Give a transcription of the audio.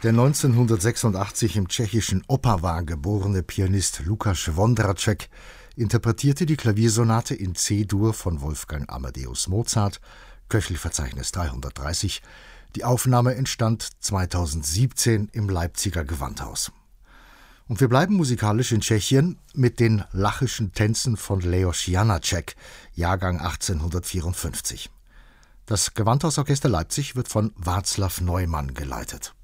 Der 1986 im tschechischen Opava geborene Pianist Lukáš Vondráček interpretierte die Klaviersonate in C-Dur von Wolfgang Amadeus Mozart, Köchelverzeichnis 330. Die Aufnahme entstand 2017 im Leipziger Gewandhaus. Und wir bleiben musikalisch in Tschechien mit den lachischen Tänzen von Leoš Janáček, Jahrgang 1854. Das Gewandhausorchester Leipzig wird von Václav Neumann geleitet.